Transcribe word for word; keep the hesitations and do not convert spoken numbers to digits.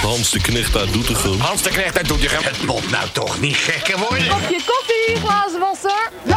Hans de Knecht uit Doetinchem. Hans de Knecht uit Doetinchem. Het moet nou toch niet gekker worden? Kopje koffie, glazen wasser.